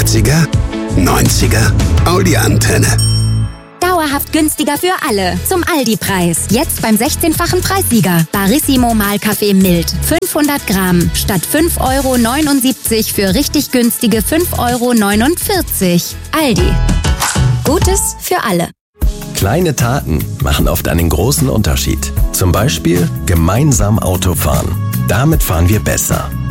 80er? 90er? Audi-Antenne. Dauerhaft günstiger für alle. Zum Aldi-Preis. Jetzt beim 16-fachen Preissieger. Barissimo Mahlkaffee mild. 500 Gramm. Statt 5,79 € für richtig günstige 5,49 €. Aldi. Gutes für alle. Kleine Taten machen oft einen großen Unterschied. Zum Beispiel gemeinsam Auto fahren. Damit fahren wir besser.